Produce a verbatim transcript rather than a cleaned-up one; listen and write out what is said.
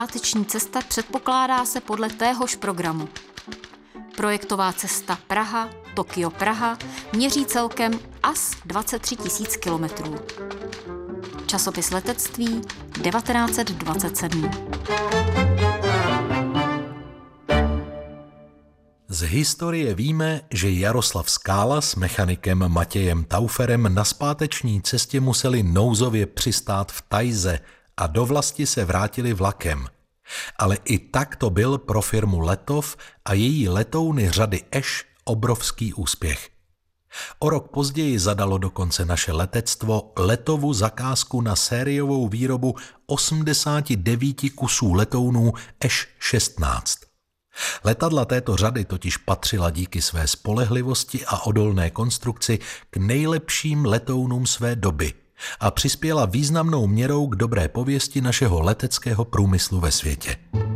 Páteční cesta předpokládá se podle téhož programu. Projektová cesta Praha, Tokio, Praha měří celkem as dvacet tři tisíc kilometrů. Časopis letectví devatenáct set dvacet sedm. Z historie víme, že Jaroslav Skála s mechanikem Matějem Tauferem na zpáteční cestě museli nouzově přistát v Tajze a do vlasti se vrátili vlakem. Ale i tak to byl pro firmu Letov a její letouny řady Eš obrovský úspěch. O rok později zadalo dokonce naše letectvo Letovu zakázku na sériovou výrobu osmdesát devět kusů letounů Eš šestnáct. Letadla této řady totiž patřila díky své spolehlivosti a odolné konstrukci k nejlepším letounům své doby a přispěla významnou měrou k dobré pověsti našeho leteckého průmyslu ve světě.